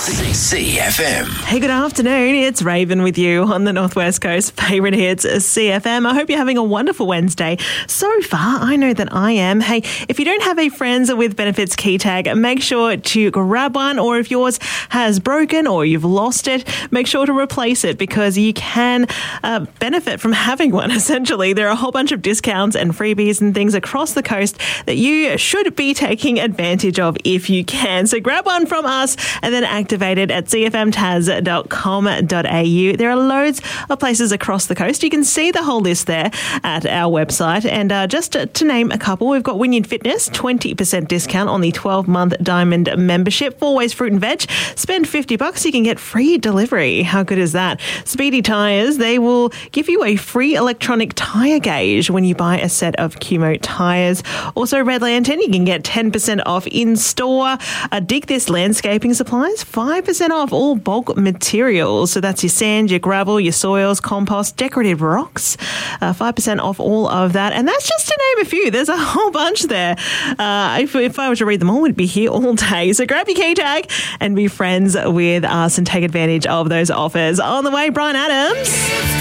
CFM. Hey, good afternoon. It's Raven with you on the Northwest Coast Favourite Hits CFM. I hope you're having a wonderful Wednesday. So far, I know that I am. Hey, if you don't have a Friends with Benefits key tag, make sure to grab one, or if yours has broken or you've lost it, make sure to replace it because you can benefit from having one, essentially. There are a whole bunch of discounts and freebies and things across the coast that you should be taking advantage of if you can. So grab one from us and then activate it at cfmtaz.com.au. There are loads of places across the coast. You can see the whole list there at our website. And just to name a couple, we've got Wynyard Fitness, 20% discount on the 12-month Diamond membership. Fourways Fruit and Veg, spend $50, you can get free delivery. How good is that? Speedy Tyres, they will give you a free electronic tyre gauge when you buy a set of Cumo tyres. Also, Red Lantern, you can get 10% off in store. Dig This Landscaping Supplies, 5% off all bulk materials. So that's your sand, your gravel, your soils, compost, decorative rocks. 5% off all of that. And that's just to name a few. There's a whole bunch there. If I were to read them all, we'd be here all day. So grab your key tag and be friends with us and take advantage of those offers. On the way, Brian Adams.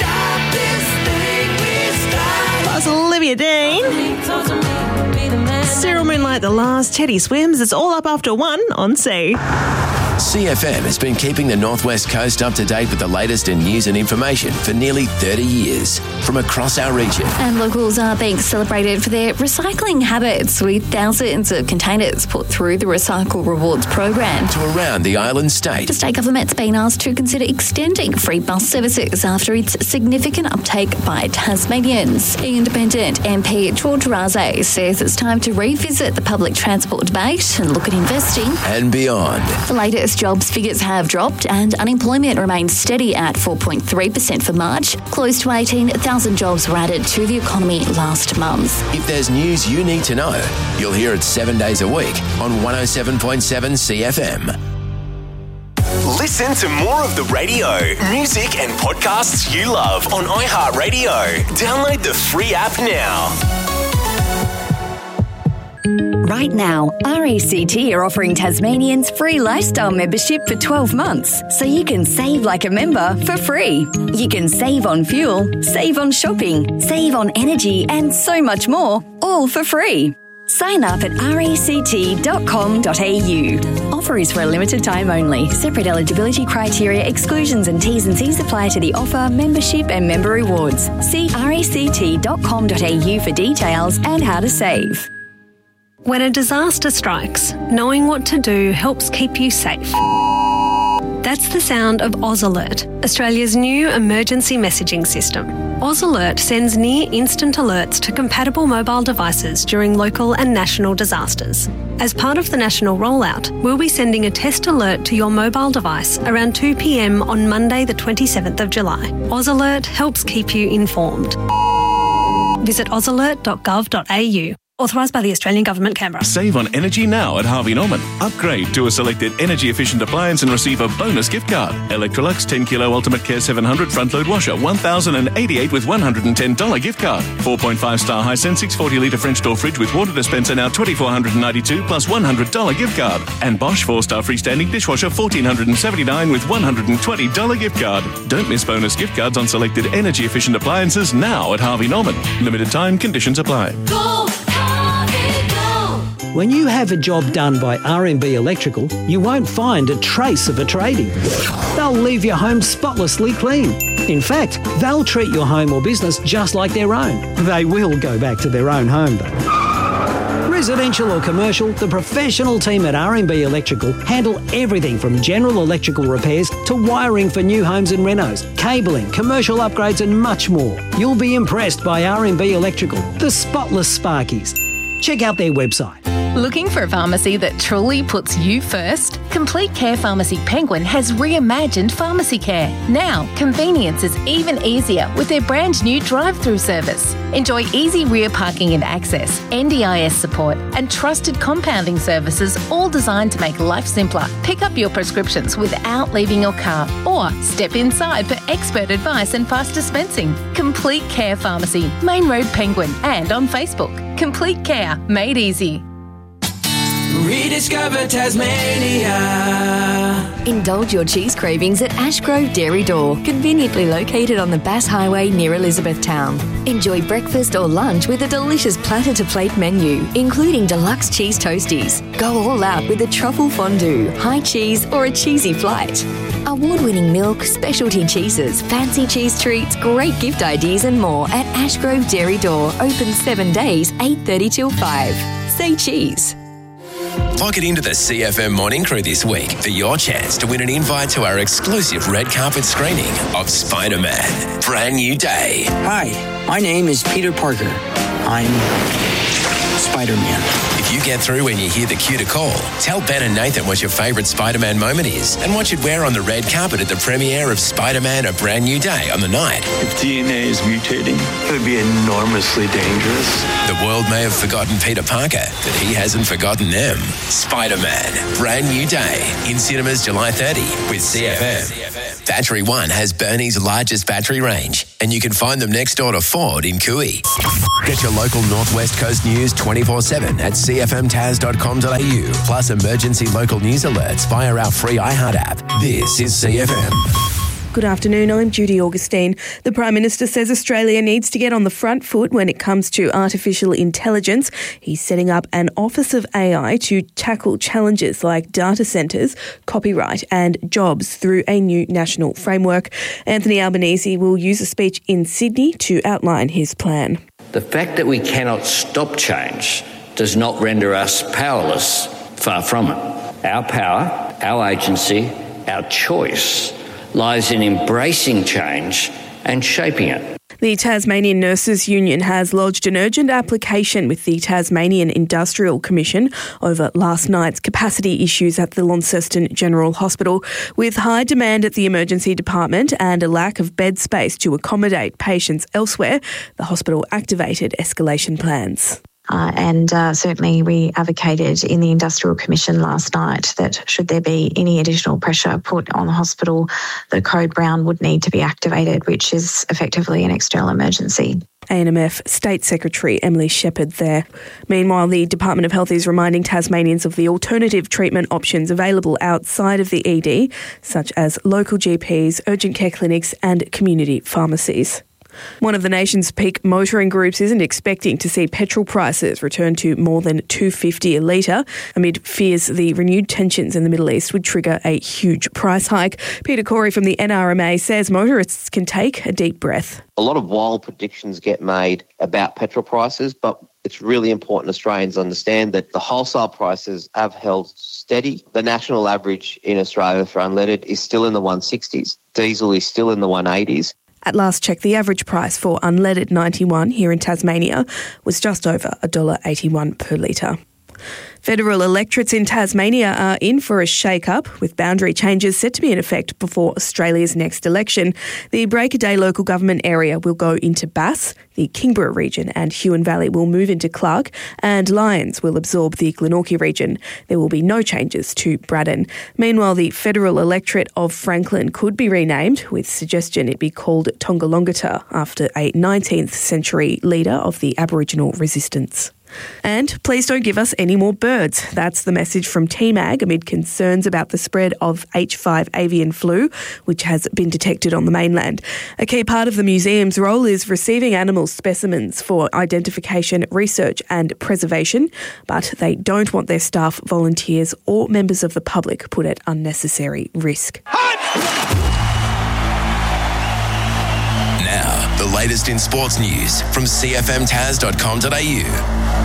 Plus Olivia Dean. Cyril Moonlight, The Last, Teddy Swims. It's all up after 1 on C. CFM has been keeping the Northwest Coast up to date with the latest in news and information for nearly 30 years from across our region. And locals are being celebrated for their recycling habits, with thousands of containers put through the Recycle Rewards program. To around the island state. The state government's been asked to consider extending free bus services after its significant uptake by Tasmanians. Independent MP George Raze says it's time to revisit the public transport debate and look at investing and beyond. The latest jobs figures have dropped and unemployment remains steady at 4.3% for March. Close to 18,000 jobs were added to the economy last month. If there's news you need to know, you'll hear it 7 days a week on 107.7 CFM. Listen to more of the radio, music and podcasts you love on iHeartRadio. Download the free app now. Right now, RACT are offering Tasmanians free lifestyle membership for 12 months, so you can save like a member for free. You can save on fuel, save on shopping, save on energy, and so much more, all for free. Sign up at ract.com.au. Offer is for a limited time only. Separate eligibility criteria, exclusions and T's and C's apply to the offer, membership and member rewards. See ract.com.au for details and how to save. When a disaster strikes, knowing what to do helps keep you safe. That's the sound of Oz Alert, Australia's new emergency messaging system. Oz Alert sends near-instant alerts to compatible mobile devices during local and national disasters. As part of the national rollout, we'll be sending a test alert to your mobile device around 2 p.m. on Monday the 27th of July. Oz Alert helps keep you informed. Visit ozalert.gov.au. Authorised by the Australian Government, Canberra. Save on energy now at Harvey Norman. Upgrade to a selected energy-efficient appliance and receive a bonus gift card. Electrolux 10 Kilo Ultimate Care 700 front-load washer, $1,088 with $110 gift card. 4.5-star Hisense 640-litre French door fridge with water dispenser now $2,492 plus $100 gift card. And Bosch 4-star freestanding dishwasher $1,479 with $120 gift card. Don't miss bonus gift cards on selected energy-efficient appliances now at Harvey Norman. Limited time, conditions apply. Go! When you have a job done by R&B Electrical, you won't find a trace of a tradie. They'll leave your home spotlessly clean. In fact, they'll treat your home or business just like their own. They will go back to their own home, though. Residential or commercial, the professional team at R&B Electrical handle everything from general electrical repairs to wiring for new homes and renos, cabling, commercial upgrades and much more. You'll be impressed by R&B Electrical, the spotless Sparkies. Check out their website. Looking for a pharmacy that truly puts you first? Complete Care Pharmacy Penguin has reimagined pharmacy care. Now, convenience is even easier with their brand new drive-through service. Enjoy easy rear parking and access, NDIS support, and trusted compounding services, all designed to make life simpler. Pick up your prescriptions without leaving your car, or step inside for expert advice and fast dispensing. Complete Care Pharmacy, Main Road Penguin, and on Facebook. Complete Care, made easy. Rediscover Tasmania. Indulge your cheese cravings at Ashgrove Dairy Door, conveniently located on the Bass Highway near Elizabethtown. Enjoy breakfast or lunch with a delicious platter-to-plate menu, including deluxe cheese toasties. Go all out with a truffle fondue, high cheese or a cheesy flight. Award-winning milk, specialty cheeses, fancy cheese treats, great gift ideas and more at Ashgrove Dairy Door. Open 7 days, 8:30 till 5. Say cheese. Lock it into the CFM Morning Crew this week for your chance to win an invite to our exclusive red carpet screening of Spider-Man: Brand New Day. Hi, my name is Peter Parker. I'm Spider-Man. If you get through when you hear the cue to call, tell Ben and Nathan what your favourite Spider-Man moment is and what you'd wear on the red carpet at the premiere of Spider-Man: A Brand New Day on the night. If DNA is mutating, it would be enormously dangerous. The world may have forgotten Peter Parker, but he hasn't forgotten them. Spider-Man: Brand New Day in cinemas July 30 with CFM. Battery One has Burnie's largest battery range, and you can find them next door to Ford in Cooey. Get your local Northwest Coast news 24/7 at cfmtaz.com.au, plus emergency local news alerts via our free iHeart app. This is CFM. Good afternoon, I'm Judy Augustine. The Prime Minister says Australia needs to get on the front foot when it comes to artificial intelligence. He's setting up an Office of AI to tackle challenges like data centres, copyright and jobs through a new national framework. Anthony Albanese will use a speech in Sydney to outline his plan. The fact that we cannot stop change does not render us powerless. Far from it. Our power, our agency, our choice lies in embracing change and shaping it. The Tasmanian Nurses Union has lodged an urgent application with the Tasmanian Industrial Commission over last night's capacity issues at the Launceston General Hospital. With high demand at the emergency department and a lack of bed space to accommodate patients elsewhere, the hospital activated escalation plans. Certainly we advocated in the Industrial Commission last night that should there be any additional pressure put on the hospital, the Code Brown would need to be activated, which is effectively an external emergency. ANMF State Secretary Emily Shepherd there. Meanwhile, the Department of Health is reminding Tasmanians of the alternative treatment options available outside of the ED, such as local GPs, urgent care clinics and community pharmacies. One of the nation's peak motoring groups isn't expecting to see petrol prices return to more than $2.50 a litre amid fears the renewed tensions in the Middle East would trigger a huge price hike. Peter Corey from the NRMA says motorists can take a deep breath. A lot of wild predictions get made about petrol prices, but it's really important Australians understand that the wholesale prices have held steady. The national average in Australia for unleaded is still in the 160s. Diesel is still in the 180s. At last check, the average price for unleaded 91 here in Tasmania was just over $1.81 per litre. Federal electorates in Tasmania are in for a shake-up, with boundary changes set to be in effect before Australia's next election. The Break-A-Day local government area will go into Bass, the Kingborough region and Huon Valley will move into Clark, and Lyons will absorb the Glenorchy region. There will be no changes to Braddon. Meanwhile, the federal electorate of Franklin could be renamed, with suggestion it be called Tongalongata after a 19th century leader of the Aboriginal resistance. And please don't give us any more birds. That's the message from TMAG amid concerns about the spread of H5 avian flu, which has been detected on the mainland. A key part of the museum's role is receiving animal specimens for identification, research and preservation, but they don't want their staff, volunteers or members of the public put at unnecessary risk. Now, the latest in sports news from cfmtaz.com.au.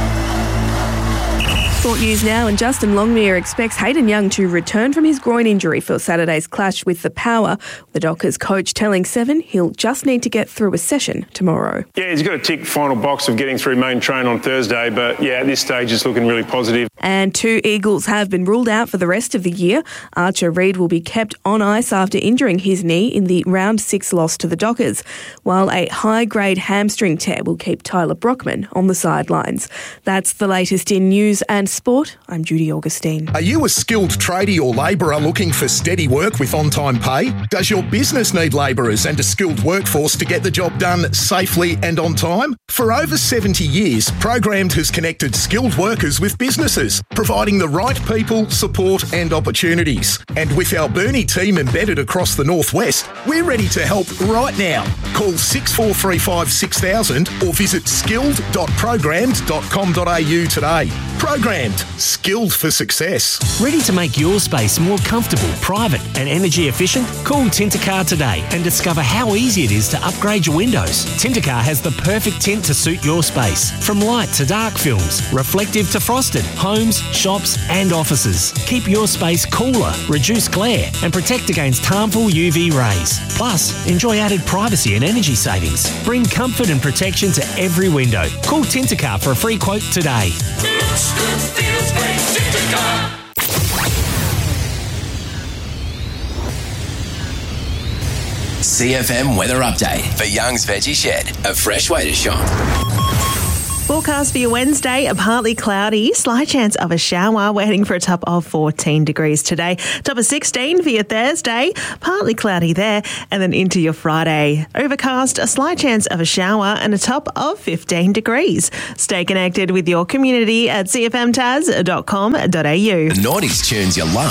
Sport news now, and Justin Longmire expects Hayden Young to return from his groin injury for Saturday's clash with the Power. The Dockers coach telling Seven he'll just need to get through a session tomorrow. Yeah, he's got to tick final box of getting through main train on Thursday, but yeah, at this stage it's looking really positive. And 2 Eagles have been ruled out for the rest of the year. Archer Reid will be kept on ice after injuring his knee in the round 6 loss to the Dockers, while a high-grade hamstring tear will keep Tyler Brockman on the sidelines. That's the latest in news and Sport, I'm Judy Augustine. Are you a skilled tradie or labourer looking for steady work with on-time pay? Does your business need labourers and a skilled workforce to get the job done safely and on time? For over 70 years, Programmed has connected skilled workers with businesses, providing the right people, support and opportunities. And with our Burnie team embedded across the Northwest, we're ready to help right now. Call 6435 6000 or visit skilled.programmed.com.au today. Programmed, skilled for success. Ready to make your space more comfortable, private and energy efficient? Call Tintercar today and discover how easy it is to upgrade your windows. Tintercar has the perfect tint to suit your space. From light to dark films, reflective to frosted, homes, shops and offices. Keep your space cooler, reduce glare and protect against harmful UV rays. Plus, enjoy added privacy and energy savings. Bring comfort and protection to every window. Call Tintercar for a free quote today. CFM weather update for Young's Veggie Shed, a fresh way to shop. Forecast for your Wednesday, partly cloudy, slight chance of a shower. We're heading for a top of 14 degrees today. Top of 16 for your Thursday, partly cloudy there. And then into your Friday, overcast, a slight chance of a shower and a top of 15 degrees. Stay connected with your community at cfmtaz.com.au. The Naughties tunes you love.